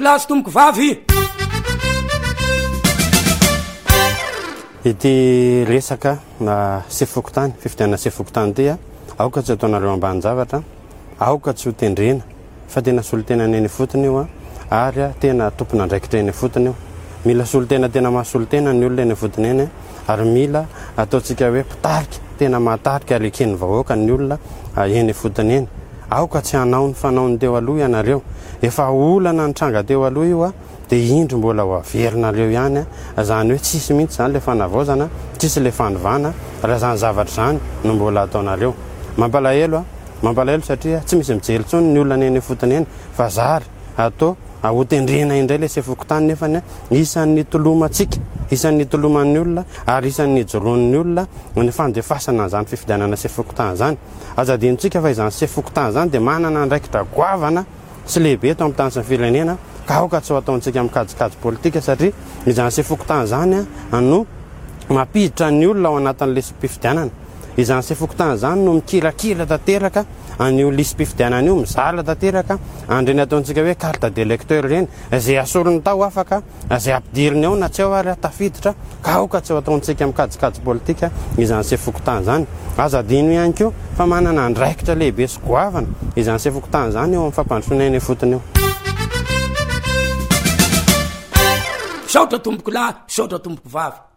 lahy sy tomboko vavy. Ity resaka sefokotany, fifidianana sefokotany ty aoka tsy ataonareo ambany zavatra, aoka tsy ho tendrena fa tena solotena neny fotony io ary tena tompona andraikitra eny fotony io. Mila solotena tena mahasolotena ny olona eny fotony eny ary mila ataontsika hoe pitarika tena mahatarika ary eken'ny vahoaka ny olona eny fotony eny. Aoka tsy hanao ny fanaony teo aloha ianareo, efa olana nitranga teo aloha io dia indro mbola ho averinareo ihany zany hoe tsisy mihitsy zany le fanavaozana, tsisy le fanovana raha zany zavatra zany no mbola ataonareo. Mampalahelo satria tsy misy mijery intsony ny olona eny fotony eny fa zary atao hotendrena indray le sefokotany nefany isan'ny tolomantsika, isan'ny toloman'ny olona ary isan'ny joroan'ny olona ny fandefasana zany fifidianana sefokotany zany. Azadintsika fa izany sefokotany zany dia manana andraikitra goavana sy lehibe eto amin'ny tany sy ny firenena ka aoka tsy ho ataontsika mikajikajy politika satria izany sefokotany zany no mampiditra ny olona ao anatin'le mpifidianana. Izany sefokotany zany no mikirakira tanteraka an'io lisam-pifidianana io, mizala tanteraka andreny ataontsika hoe carte d'électeur reny izay asorony tao afaka izay ampidiriny ao na tsy ao ary tafiditra ka aoka tsy ho ataontsika mikajikajy politika izany sefokotany zany. Aza adino ihany koa fa manana andraikitra lehibe sy goavana izany sefokotany zany eo amin'ny fampandrosoana eny fotony eo. Saotra tomboko lahy, saotra tomboko vavy.